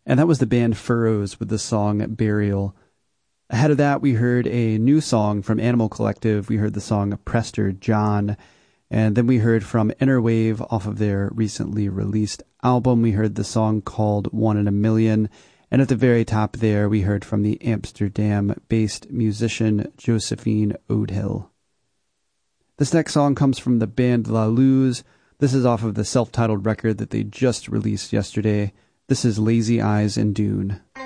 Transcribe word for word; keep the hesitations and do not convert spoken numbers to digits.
And that was the band Furrows with the song Burial. Ahead of that, we heard a new song from Animal Collective. We heard the song Prester John. And then we heard from Innerwave off of their recently released album. We heard the song called One in a Million. And at the very top there, we heard from the Amsterdam-based musician Josephine Odehill. This next song comes from the band La Luz. This is off of the self-titled record that they just released yesterday. This is Lazy Eyes and Dune.